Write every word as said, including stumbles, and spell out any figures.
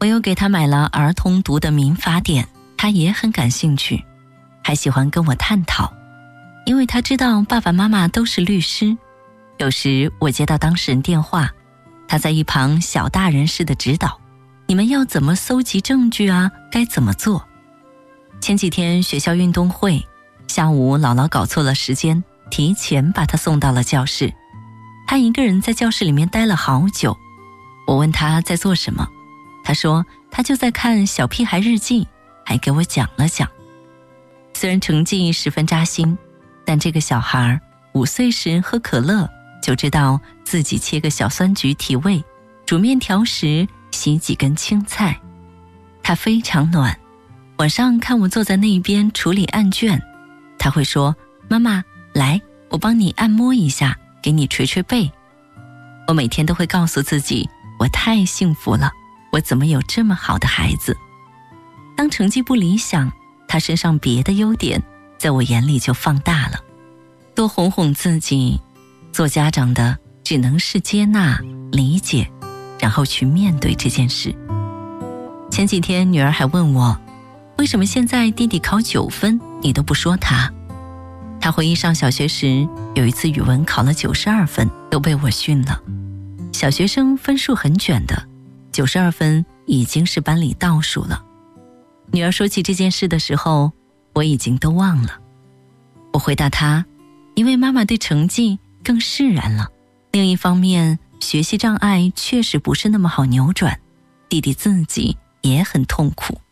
我又给他买了儿童读的民法典，他也很感兴趣，还喜欢跟我探讨。因为他知道爸爸妈妈都是律师，有时我接到当事人电话，他在一旁小大人似的指导，你们要怎么搜集证据啊，该怎么做。前几天学校运动会，下午姥姥搞错了时间，提前把他送到了教室。他一个人在教室里面待了好久，我问他在做什么，他说他就在看小屁孩日记，还给我讲了讲。虽然成绩十分扎心，但这个小孩五岁时喝可乐就知道自己切个小酸橘提味，煮面条时洗几根青菜。他非常暖，晚上看我坐在那边处理案卷，他会说，妈妈，来，我帮你按摩一下，给你捶捶背。我每天都会告诉自己，我太幸福了，我怎么有这么好的孩子。当成绩不理想，他身上别的优点在我眼里就放大了。多哄哄自己，做家长的只能是接纳、理解，然后去面对这件事。前几天女儿还问我，为什么现在弟弟考九分你都不说他？他回忆上小学时有一次语文考了九十二分，都被我训了。小学生分数很卷的，九十二分已经是班里倒数了。女儿说起这件事的时候，我已经都忘了。我回答她，因为妈妈对成绩更释然了。另一方面，学习障碍确实不是那么好扭转，弟弟自己也很痛苦。